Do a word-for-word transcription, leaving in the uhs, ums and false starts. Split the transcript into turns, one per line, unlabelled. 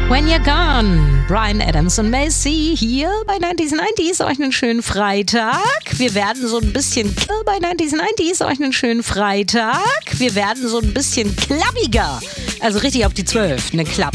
When You're Gone, Bryan Adams und Macy hier bei neunzig neunzig. Euch einen schönen Freitag. Wir werden so ein bisschen bei neunzig neunzig. Euch einen schönen Freitag. Wir werden so ein bisschen klappiger. Also richtig auf die zwölf, ne Klapp.